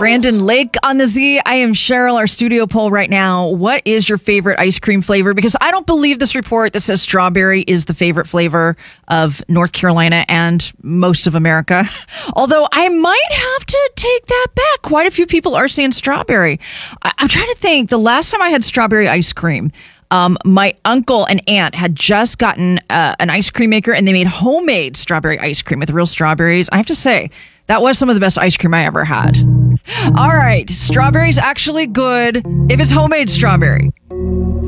Brandon Lake on the Z. I am Cheryl, our studio poll right now. What is your favorite ice cream flavor? Because I don't believe this report that says strawberry is the favorite flavor of North Carolina and most of America. Although I might have to take that back. Quite a few people are saying strawberry. I'm trying to think. The last time I had strawberry ice cream, my uncle and aunt had just gotten an ice cream maker, and they made homemade strawberry ice cream with real strawberries. I have to say, that was some of the best ice cream I ever had. All right, strawberry's actually good if it's homemade strawberry.